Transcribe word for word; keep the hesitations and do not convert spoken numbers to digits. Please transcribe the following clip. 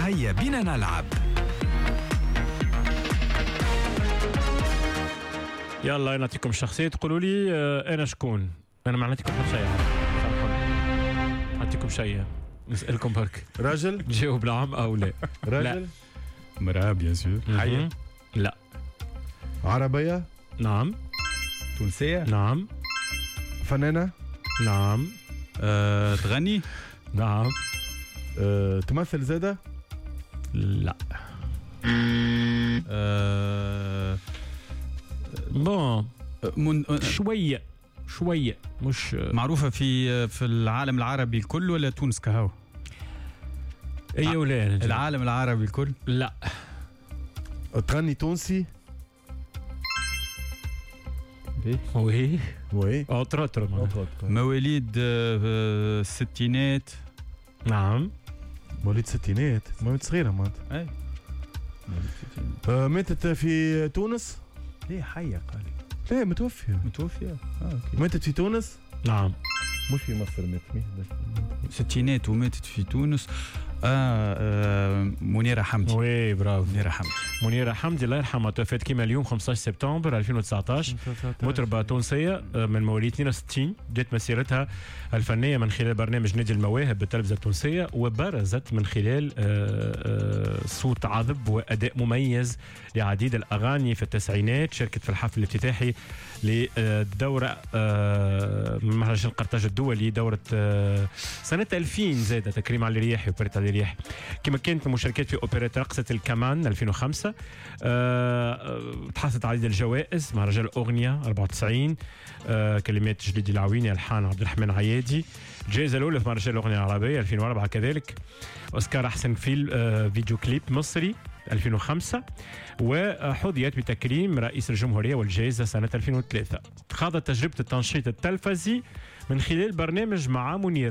هيا بنا نلعب. يلا نعطيكم شخصية تقولوا لي آه أنا شكون. أنا ما نعطيكم شيء، نعطيكم شيء نسألكم برك. راجل جاوب نعم أو لا. راجل مرأة بيان سور. حية لا. عربية نعم. تونسية نعم. فنانة نعم. أه، تغني نعم. أه، تمثل زادة لا. أه، بون من... شوية شوية مش معروفة في في العالم العربي الكل ولا تونس كهو؟ أي ولا العالم العربي الكل؟ لا. تغني تونسي وي وي أو ترى ترى مواليد آه، الستينات. نعم. مواليد ستينات، مواليد صغيرة مات. اي أه، ماتت في تونس؟ ليه حية قال لا متوفية. متوفية. اه اوكي. ماتت في تونس؟ نعم. مش في مصر ماتت. ستينات وماتت في تونس. آه, آه منيرة حمدي. وي برافو. منيرة حمدي. منيرة حمدي الله يرحمها توفت كيما اليوم خمسة عشر سبتمبر ألفين وتسعطاش. مطربة تونسية من مواليد اثنين وستين، جت مسيرتها الفنية من خلال برنامج نادي المواهب بالتلفزة التونسية، وبرزت من خلال صوت عذب وأداء مميز لعديد الأغاني في التسعينات. شاركت في الحفل الافتتاحي لدورة من مهرجان قرطاج الدولي، دورة سنة ألفين زادة تكريم علي رياحي وبريت علي رياحي. كما كانت المشاركات في أوبريت رقصة الكمان ألفين وخمسة. تحصلت على عديد الجوائز. مهرجان الأغنية أربعة وتسعين، أه كلمات جديد العويني، ألحان عبد الرحمن عيادي. الجائزة الأولى في مهرجان الأغنية العربية ألفين وأربعة كذلك. أوسكار أحسن فيلم أه فيديو كليب مصري ألفين وخمسة، وحظيت بتكريم رئيس الجمهورية والجائزة سنة ألفين وثلاثة. خاضت تجربة التنشيط التلفزي من خلال برنامج مع منير